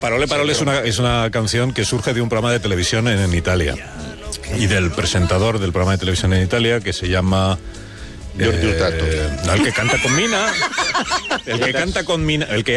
Parole Parole es una canción que surge de un programa de televisión en Italia y del presentador del programa de televisión en Italia, que se llama Giorgio Tato. no, el que canta con Mina, el que canta con Mina, el que